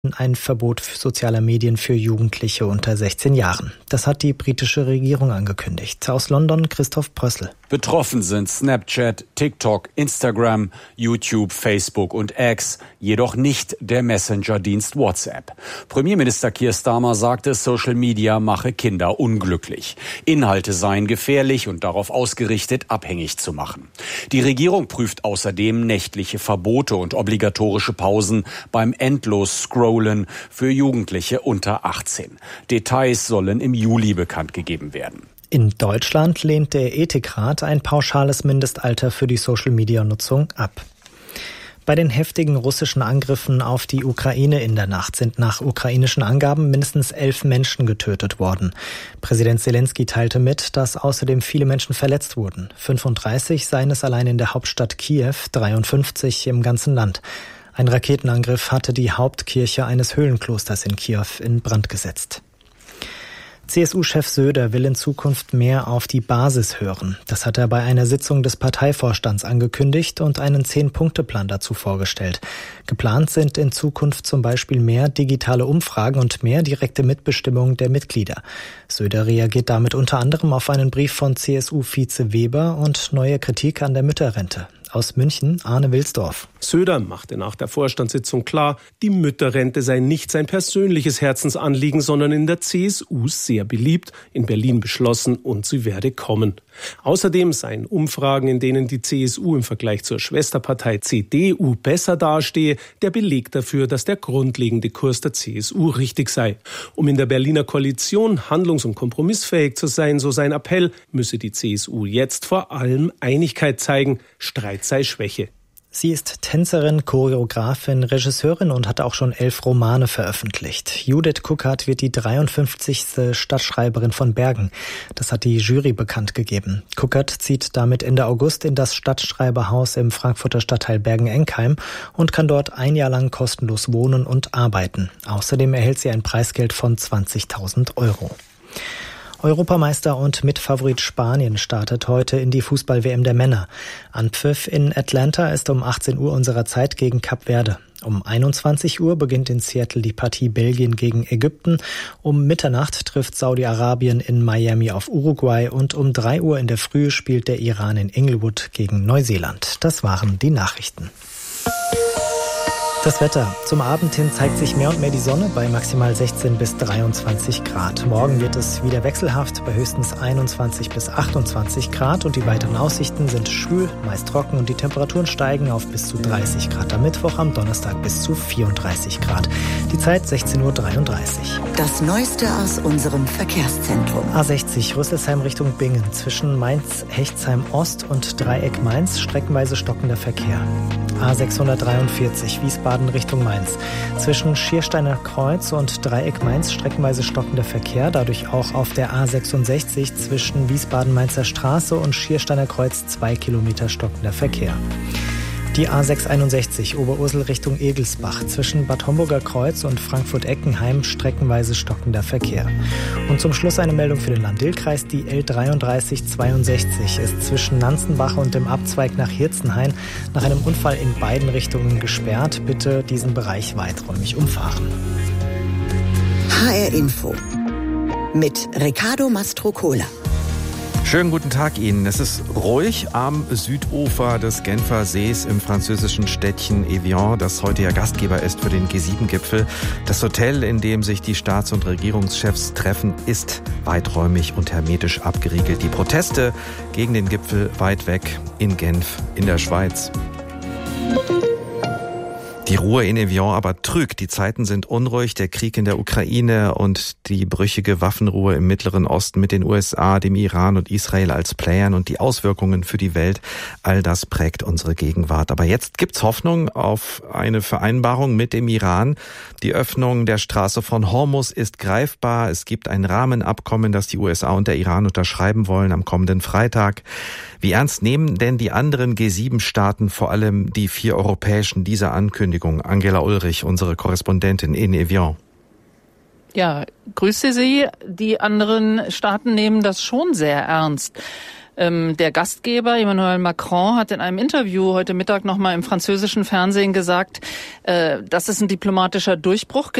ein Verbot sozialer Medien für Jugendliche unter 16 Jahren. Das hat die britische Regierung angekündigt. Aus London Christoph Brössel. Betroffen sind Snapchat, TikTok, Instagram, YouTube, Facebook und X, jedoch nicht der Messenger-Dienst WhatsApp. Premierminister Keir Starmer sagte, Social Media mache Kinder unglücklich. Inhalte seien gefährlich und darauf ausgerichtet, abhängig zu machen. Die Regierung prüft außerdem nächtliche Verbote und obligatorische Pausen beim Endlos-Scrollen für Jugendliche unter 18. Details sollen im Juli bekannt gegeben werden. In Deutschland lehnt der Ethikrat ein pauschales Mindestalter für die Social-Media-Nutzung ab. Bei den heftigen russischen Angriffen auf die Ukraine in der Nacht sind nach ukrainischen Angaben mindestens 11 Menschen getötet worden. Präsident Zelensky teilte mit, dass außerdem viele Menschen verletzt wurden. 35 seien es allein in der Hauptstadt Kiew, 53 im ganzen Land. Ein Raketenangriff hatte die Hauptkirche eines Höhlenklosters in Kiew in Brand gesetzt. CSU-Chef Söder will in Zukunft mehr auf die Basis hören. Das hat er bei einer Sitzung des Parteivorstands angekündigt und einen 10-Punkte-Plan dazu vorgestellt. Geplant sind in Zukunft zum Beispiel mehr digitale Umfragen und mehr direkte Mitbestimmung der Mitglieder. Söder reagiert damit unter anderem auf einen Brief von CSU-Vize Weber und neue Kritik an der Mütterrente. Aus München, Arne Wilsdorf. Söder machte nach der Vorstandssitzung klar, die Mütterrente sei nicht sein persönliches Herzensanliegen, sondern in der CSU sehr beliebt, in Berlin beschlossen und sie werde kommen. Außerdem seien Umfragen, in denen die CSU im Vergleich zur Schwesterpartei CDU besser dastehe, der Beleg dafür, dass der grundlegende Kurs der CSU richtig sei. Um in der Berliner Koalition handlungs- und kompromissfähig zu sein, so sein Appell, müsse die CSU jetzt vor allem Einigkeit zeigen, Streit sei Schwäche. Sie ist Tänzerin, Choreografin, Regisseurin und hat auch schon 11 Romane veröffentlicht. Judith Kuckert wird die 53. Stadtschreiberin von Bergen. Das hat die Jury bekannt gegeben. Kuckert zieht damit Ende August in das Stadtschreiberhaus im Frankfurter Stadtteil Bergen-Enkheim und kann dort ein Jahr lang kostenlos wohnen und arbeiten. Außerdem erhält sie ein Preisgeld von 20.000 €. Europameister und Mitfavorit Spanien startet heute in die Fußball-WM der Männer. Anpfiff in Atlanta ist um 18 Uhr unserer Zeit gegen Kap Verde. Um 21 Uhr beginnt in Seattle die Partie Belgien gegen Ägypten. Um Mitternacht trifft Saudi-Arabien in Miami auf Uruguay und um 3 Uhr in der Früh spielt der Iran in Inglewood gegen Neuseeland. Das waren die Nachrichten. Das Wetter. Zum Abend hin zeigt sich mehr und mehr die Sonne bei maximal 16 bis 23 Grad. Morgen wird es wieder wechselhaft bei höchstens 21 bis 28 Grad und die weiteren Aussichten sind schwül, meist trocken und die Temperaturen steigen auf bis zu 30 Grad. Am Mittwoch, am Donnerstag bis zu 34 Grad. Die Zeit 16:33 Uhr. Das Neueste aus unserem Verkehrszentrum. A60 Rüsselsheim Richtung Bingen. Zwischen Mainz-Hechtsheim Ost und Dreieck Mainz streckenweise stockender Verkehr. A643 Wiesbaden Richtung Mainz. Zwischen Schiersteiner Kreuz und Dreieck Mainz streckenweise stockender Verkehr. Dadurch auch auf der A66 zwischen Wiesbaden-Mainzer Straße und Schiersteiner Kreuz 2 Kilometer stockender Verkehr. Die A661 Oberursel Richtung Egelsbach. Zwischen Bad Homburger Kreuz und Frankfurt-Eckenheim streckenweise stockender Verkehr. Und zum Schluss eine Meldung für den Lahn-Dill-Kreis. Die L3362 ist zwischen Nanzenbach und dem Abzweig nach Hirzenhain nach einem Unfall in beiden Richtungen gesperrt. Bitte diesen Bereich weiträumig umfahren. HR Info mit Riccardo Mastrocola. Schönen guten Tag Ihnen. Es ist ruhig am Südufer des Genfer Sees im französischen Städtchen Evian, das heute ja Gastgeber ist für den G7-Gipfel. Das Hotel, in dem sich die Staats- und Regierungschefs treffen, ist weiträumig und hermetisch abgeriegelt. Die Proteste gegen den Gipfel weit weg in Genf in der Schweiz. Die Ruhe in Evian aber trügt. Die Zeiten sind unruhig. Der Krieg in der Ukraine und die brüchige Waffenruhe im Mittleren Osten mit den USA, dem Iran und Israel als Playern und die Auswirkungen für die Welt, all das prägt unsere Gegenwart. Aber jetzt gibt's Hoffnung auf eine Vereinbarung mit dem Iran. Die Öffnung der Straße von Hormuz ist greifbar. Es gibt ein Rahmenabkommen, das die USA und der Iran unterschreiben wollen am kommenden Freitag. Wie ernst nehmen denn die anderen G7-Staaten, vor allem die 4 europäischen, diese Ankündigung? Angela Ulrich, unsere Korrespondentin in Evian. Ja, grüße Sie. Die anderen Staaten nehmen das schon sehr ernst. Der Gastgeber Emmanuel Macron hat in einem Interview heute Mittag nochmal im französischen Fernsehen gesagt, das ist ein diplomatischer Durchbruch.